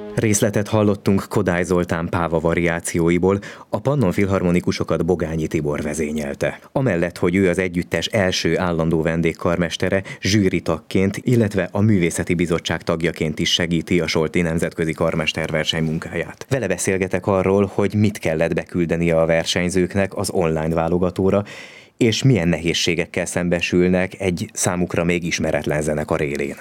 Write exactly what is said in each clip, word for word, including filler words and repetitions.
Részletet hallottunk Kodály Zoltán Páva variációiból, a Pannon Filharmonikusokat Bogányi Tibor vezényelte. Amellett, hogy ő az együttes első állandó vendégkarmestere, zsűritagként, illetve a Művészeti Bizottság tagjaként is segíti a Solti Nemzetközi Karmesterverseny munkáját. Vele beszélgetek arról, hogy mit kellett beküldenie a versenyzőknek az online válogatóra, és milyen nehézségekkel szembesülnek egy számukra még ismeretlen zenekar élén.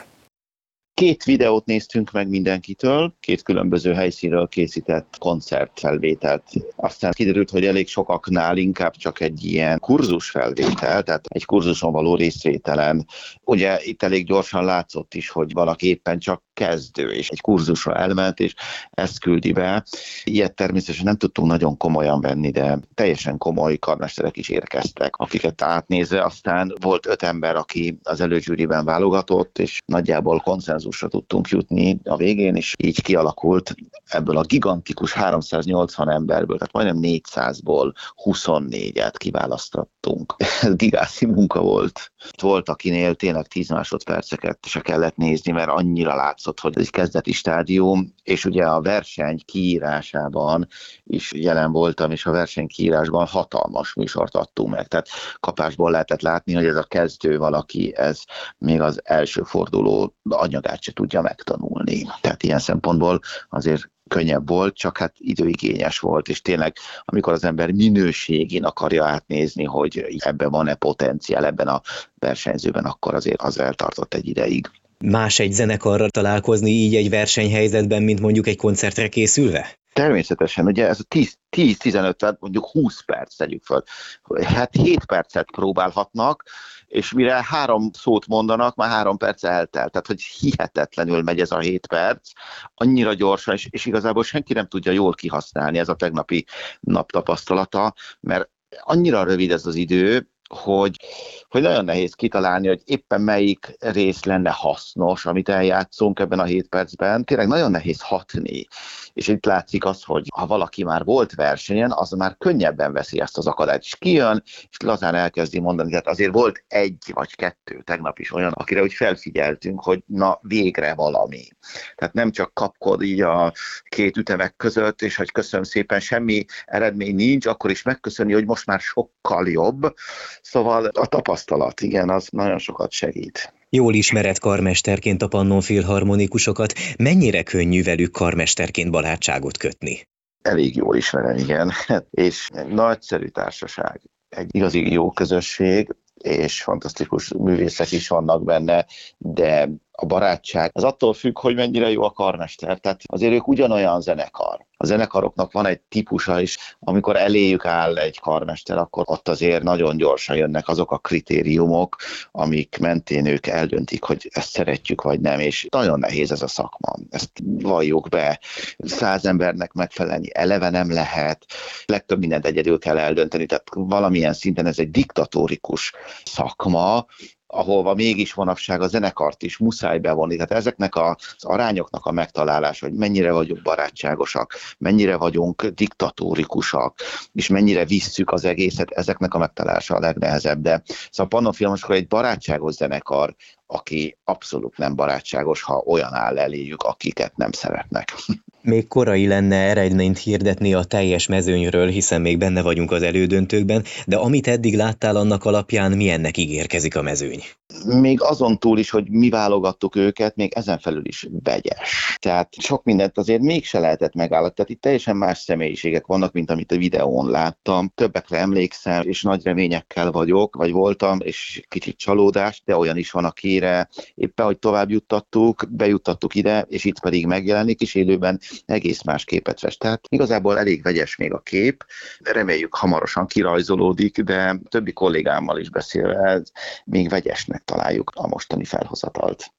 Két videót néztünk meg mindenkitől, két különböző helyszínről készített koncertfelvételt. Aztán kiderült, hogy elég sokaknál inkább csak egy ilyen kurzusfelvétel, tehát egy kurzuson való részvételen. Ugye itt elég gyorsan látszott is, hogy valaki éppen csak kezdő, és egy kurzusra elment, és ezt küldi be. Ilyet természetesen nem tudtunk nagyon komolyan venni, de teljesen komoly karmesterek is érkeztek, akiket átnézve aztán volt öt ember, aki az előzsűriben válogatott, és nagyjából konszenzusra tudtunk jutni a végén, és így kialakult ebből a gigantikus háromszáznyolcvan emberből, tehát majdnem négyszázból huszonnégyet kiválasztottunk. Ez gigászi munka volt. Volt, akinél tényleg tíz másodperceket se kellett nézni, mert annyira látszott, hogy ez egy kezdeti stádium, és ugye a verseny kiírásában is jelen voltam, és a verseny kiírásban hatalmas műsort adtunk meg. Tehát kapásból lehetett látni, hogy ez a kezdő valaki, ez még az első forduló anyagát se tudja megtanulni. Tehát ilyen szempontból azért könnyebb volt, csak hát időigényes volt, és tényleg, amikor az ember minőségén akarja átnézni, hogy ebben van-e potenciál ebben a versenyzőben, akkor azért az eltartott egy ideig. Más egy zenekarral találkozni így egy versenyhelyzetben, mint mondjuk egy koncertre készülve? Természetesen, ugye ez a tíz-tizenöt, mondjuk húsz perc tegyük föl. Hát hét percet próbálhatnak, és mire három szót mondanak, már három perc eltelt. Tehát, hogy hihetetlenül megy ez a hét perc, annyira gyorsan, és, és igazából senki nem tudja jól kihasználni, ez a tegnapi nap tapasztalata, mert annyira rövid ez az idő, hogy, hogy nagyon nehéz kitalálni, hogy éppen melyik rész lenne hasznos, amit eljátszunk ebben a hét percben. Tényleg nagyon nehéz hatni. És itt látszik az, hogy ha valaki már volt versenyen, az már könnyebben veszi ezt az akadályt, és kijön, és lazán elkezdi mondani. Tehát azért volt egy vagy kettő tegnap is olyan, akire úgy felfigyeltünk, hogy na végre valami. Tehát nem csak kapkod így a két ütemek között, és hogy köszönöm szépen, semmi eredmény nincs, akkor is megköszönni, hogy most már sokkal jobb. Szóval a tapasztalat, igen, az nagyon sokat segít. Jól ismered karmesterként a Pannon Filharmonikusokat, mennyire könnyű velük karmesterként barátságot kötni? Elég jól ismerem, igen, és nagyszerű társaság, egy igazi jó közösség, és fantasztikus művészek is vannak benne, de a barátság az attól függ, hogy mennyire jó a karmester, tehát azért ők ugyanolyan zenekar. A zenekaroknak van egy típusa is, amikor eléjük áll egy karmester, akkor ott azért nagyon gyorsan jönnek azok a kritériumok, amik mentén ők eldöntik, hogy ezt szeretjük vagy nem, és nagyon nehéz ez a szakma. Ezt valljuk be, száz embernek megfelelni eleve nem lehet, legtöbb mindent egyedül kell eldönteni, tehát valamilyen szinten ez egy diktatórikus szakma, ahova mégis manapság a zenekart is muszáj bevonni. Tehát ezeknek az arányoknak a megtalálása, hogy mennyire vagyunk barátságosak, mennyire vagyunk diktatórikusak, és mennyire visszük az egészet, ezeknek a megtalálása a legnehezebb. De szóval a Pannon Filharmonikusok egy barátságos zenekar, aki abszolút nem barátságos, ha olyan áll eléjük, akiket nem szeretnek. Még korai lenne eredményt hirdetni a teljes mezőnyről, hiszen még benne vagyunk az elődöntőkben, de amit eddig láttál, annak alapján milyennek ígérkezik a mezőny? Még azon túl is, hogy mi válogattuk őket, még ezen felül is vegyes. Tehát sok mindent azért mégse lehetett megállapítani. Tehát itt teljesen más személyiségek vannak, mint amit a videón láttam. Többekre emlékszem, és nagy reményekkel vagyok, vagy voltam, és kicsit csalódás, de olyan is van, akire éppen, hogy tovább juttattuk, bejuttattuk ide, és itt pedig megjelenik, és élőben egész más képet fest. Tehát igazából elég vegyes még a kép, reméljük hamarosan kirajzolódik, de többi kollégámmal is beszélve, még vegyesnek találjuk a mostani felhozatalt.